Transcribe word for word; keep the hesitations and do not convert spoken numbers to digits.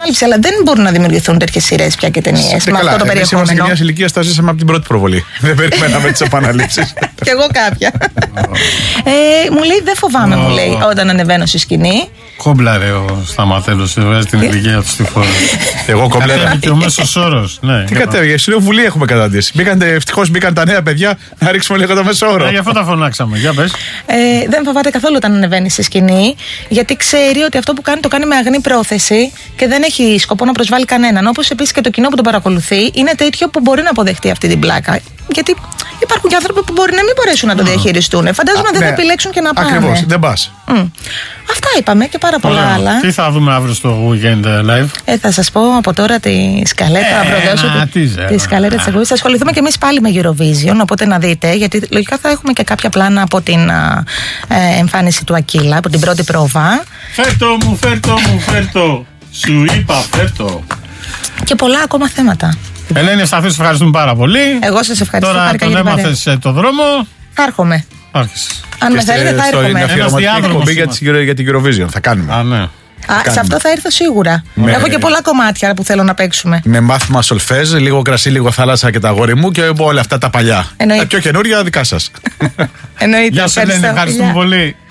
Αλλά δεν μπορούν να δημιουργηθούν τέτοιες σειρές πια και ταινίες με αυτό το περιεχόμενο. Εμείς είμαστε μια ηλικία, τα ζήσαμε από την πρώτη προβολή. Δεν περιμέναμε τις επαναλήψεις. Κι εγώ κάποια. ε, μου λέει δεν φοβάμαι, μου λέει, όταν ανεβαίνω στη σκηνή. Κόμπλαρε ο Σταματέλος, βγάζει την ηλικία του στη φόρα. Εγώ κόμπλαρα. Και ο μέσος όρος. Τι κατέβηκε, στη Βουλή έχουμε καταντήσει. Ευτυχώς μπήκαν τα νέα παιδιά να ρίξουμε λίγο το μέσο όρο. Γι' αυτό τα φωνάξαμε. Για πες. Δεν φοβάται καθόλου όταν ανεβαίνει στη σκηνή, γιατί ξέρει ότι αυτό που κάνει το κάνει με αγνή πρόθεση και δεν έχει σκοπό να προσβάλλει κανέναν. Όπως επίσης και το κοινό που τον παρακολουθεί είναι τέτοιο που μπορεί να αποδεχτεί αυτή την πλάκα. Γιατί υπάρχουν και άνθρωποι που μπορεί να μην μπορέσουν να το διαχειριστούν. Φαντάζομαι δεν θα επιλέξουν και να πάνε. Ακριβώς, δεν πας. Αυτά είπαμε και πάρα πολλά άλλα. Τι θα δούμε αύριο στο Weekend Live? Ε, θα σας πω από τώρα τη σκαλέτα. Ε, να προδώσω να, τη, τη σκαλέτα της εκπομπής. Θα ασχοληθούμε και εμείς πάλι με Eurovision, οπότε να δείτε, γιατί λογικά θα έχουμε και κάποια πλάνα από την ε, εμφάνιση του Ακύλα, από την πρώτη πρόβα. Φέρτο μου, φέρτο μου, φέρτο. Σου είπα, φέρτο. Και πολλά ακόμα θέματα. Ελένη Σταθή, σε ευχαριστούμε πάρα πολύ. Εγώ σας ευχαριστώ. Τώρα τον έμαθες το δρόμο. Θα έρχομαι. Άρχισες. Αν με θέλετε θα έρχομαι. Είναι αφιερωματική εκπομπή για την Eurovision. Θα κάνουμε. Α, ναι. Α, σε αυτό θα έρθω σίγουρα. Με... Έχω και πολλά κομμάτια που θέλω να παίξουμε. Με μάθημα σολφέζ, λίγο κρασί, λίγο θάλασσα και τα αγόρι μου και όλα αυτά τα παλιά. Τα πιο καινούρια δικά σας. Εννοείται. Γεια σου, Ελένη, ευχαριστούμε πολύ.